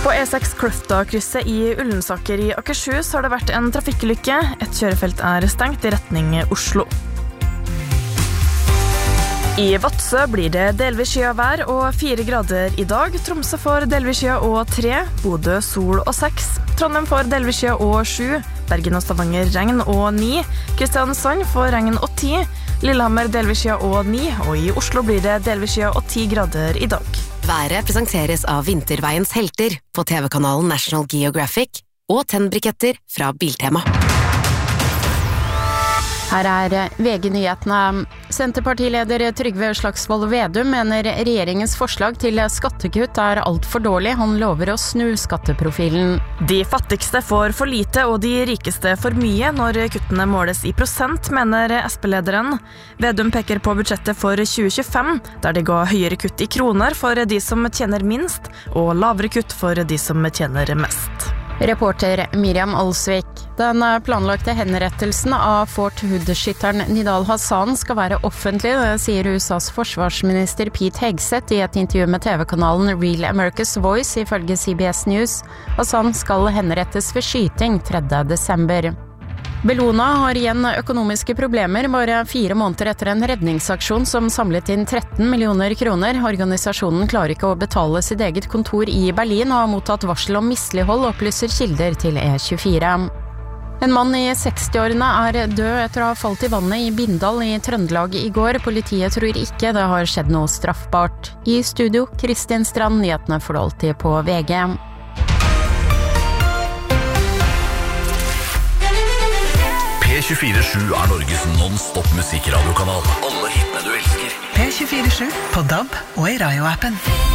På E6 Kløfta-krysset i Ullensaker i Akershus har det vært en trafikkulykke. Et kjørefelt er stengt i retning Oslo. I Vadsø blir det delvis skyet vær og 4 grader i dag. Tromsø får delvis skyet og 3, Bodø sol og 6, Trondheim får delvis skyet og 7, Bergen og Stavanger regn og 9, Kristiansand får regn og 10, Lillehammer delvis skyet og 9, og i Oslo blir det delvis skyet og 10 grader i dag. Været presenteres av Vinterveiens helter på TV-kanalen National Geographic og tennbriketter fra Biltema. Her VG-nyhetene. Senterpartileder Trygve Slagsvold Vedum mener regjeringens forslag til skattekutt er alt for dårlig. Han lover å snu skatteprofilen. De fattigste får for lite og de rikeste for mye når kuttene måles i prosent, mener SP-lederen. Vedum peker på budsjettet for 2025, der det ga høyere kutt i kroner for de som tjener minst, og lavere kutt for de som tjener mest. Reporter Miriam Alsvik. Den planlagte henrettelsen av Fort Hood-skytteren Nidal Hassan skal være offentlig, det sier USAs forsvarsminister Pete Hegseth i et intervju med TV-kanalen Real America's Voice ifølge CBS News. Hassan skal henrettes ved skyting 3. desember. Bellona har igjen økonomiske problemer bare 4 måneder etter en redningsaksjon som samlet inn 13 millioner kroner. Organisasjonen klarer ikke å betale sitt eget kontor i Berlin og har mottatt varsel om mislighold, opplyser kilder til E24. En mann i 60-årene er død etter å ha falt i vannet i Bindal i Trøndelag i går. Politiet tror ikke det har skjedd noe straffbart. I studio, Kristin Strand, nyhetene får du alltid på VG. P24/7 er Norges non-stop musikradiokanal. Alle hitene du elsker. P24/7 på DAB og i Radio-appen.